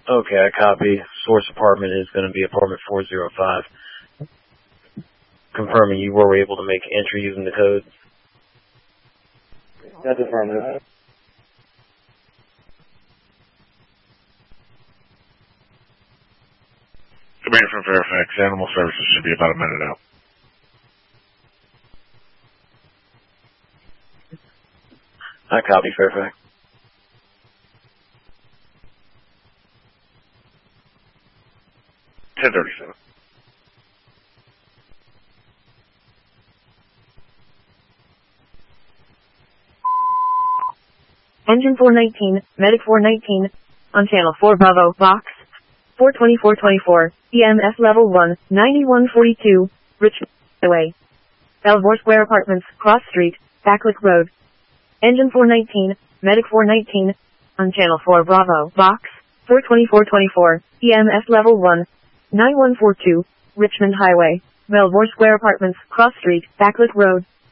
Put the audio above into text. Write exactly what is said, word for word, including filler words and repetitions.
Okay, I copy. Source apartment is going to be apartment four oh five. Confirming you were able to make entry using the code. That's affirmative. Commander from Fairfax, Animal Services should be about a minute out. I copy, Fairfax. ten thirty-seven. Engine four nineteen, Medic four nineteen, on Channel four Bravo, Box four twenty-four twenty-four, E M S Level one, ninety-one forty-two, Richmond Highway. Belvoir Square Apartments, Cross Street, Backlick Road. Engine four nineteen, Medic four nineteen, on Channel four Bravo, Box four twenty-four twenty-four, E M S Level one, nine one four two, Richmond Highway. Belvoir Square Apartments, Cross Street, Backlick Road.